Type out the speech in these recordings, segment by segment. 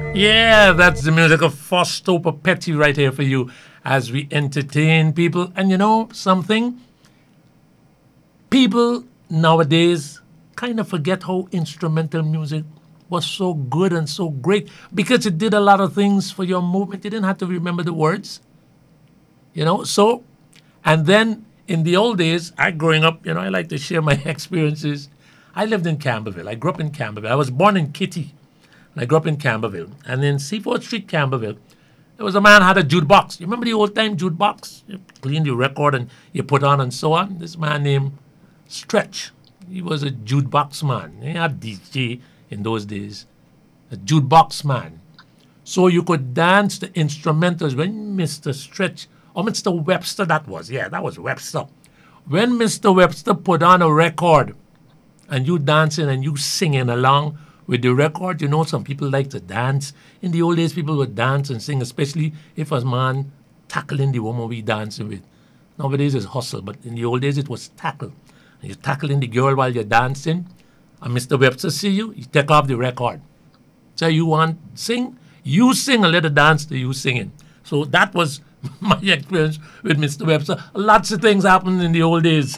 Yeah, that's the music of Fausto Petty right here for you as we entertain people. And you know something? People nowadays kind of forget how instrumental music was so good and so great because it did a lot of things for your movement. You didn't have to remember the words, you know. So, and then in the old days, I growing up, I like to share my experiences. I lived in Camberville. I grew up in Camberville. I was born in Kitty. I grew up in Camberville. And in Seaford Street, Camberville, there was a man who had a jukebox. You remember the old time jukebox? You clean the record and you put on and so on. This man named Stretch. He was a jukebox man. He had DJ in those days. A jukebox man. So you could dance the instrumentals when Mr. Stretch, or Mr. Webster that was. Yeah, that was Webster. When Mr. Webster put on a record and you dancing and you singing along with the record, some people like to dance. In the old days, people would dance and sing, especially if a man tackling the woman we dancing with. Nowadays it's hustle, but in the old days it was tackle. And you're tackling the girl while you're dancing, and Mr. Webster see you, you take off the record. So you want sing? You sing and let her dance to you singing. So that was my experience with Mr. Webster. Lots of things happened in the old days.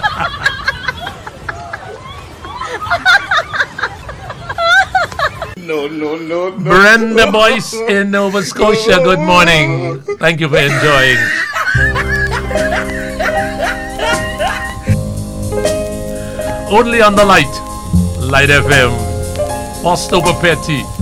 No. Brenda Boyce in Nova Scotia, good morning. Thank you for enjoying. Only on the Light FM. Fausto Petty.